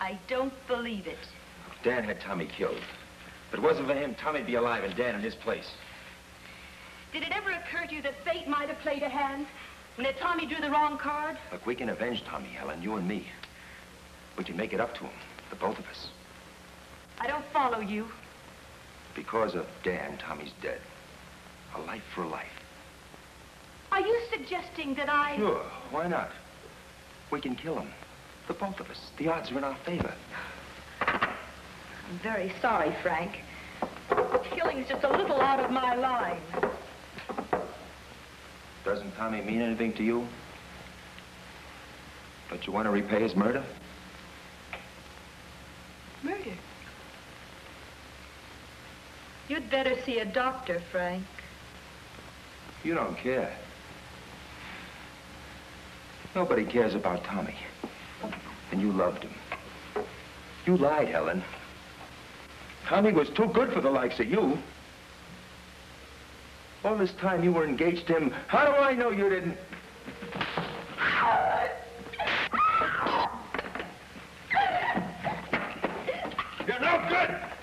I don't believe it. Dan had Tommy killed. If it wasn't for him, Tommy'd be alive and Dan in his place. Did it ever occur to you that fate might have played a hand? And that Tommy drew the wrong card? Look, we can avenge Tommy, Helen, you and me. We can make it up to him, the both of us. I don't follow you. Because of Dan, Tommy's dead. A life for a life. Are you suggesting that I... Sure, why not? We can kill him. The both of us. The odds are in our favor. I'm very sorry, Frank. Killing's just a little out of my line. Doesn't Tommy mean anything to you? Don't you want to repay his murder? Murder? You'd better see a doctor, Frank. You don't care. Nobody cares about Tommy. And you loved him. You lied, Helen. Tommy was too good for the likes of you. All this time you were engaged to him. How do I know you didn't? You're no good!